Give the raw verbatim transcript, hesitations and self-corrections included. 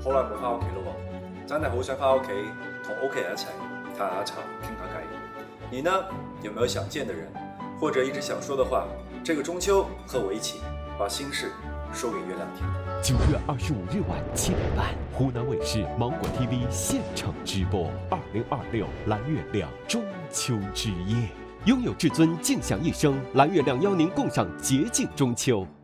好耐冇翻屋企咯喎，真係好想翻屋企同屋企人一齊嘆下茶傾下偈。你呢？有沒有想見的人，或者一直想說的話？這個中秋和我一起把心事說給月亮聽。 九月二十五日晚七點半，湖南衛視芒果 T V 現場直播二零二六藍月亮中秋之夜，擁有至尊，盡享一生。藍月亮邀您共賞潔淨中秋。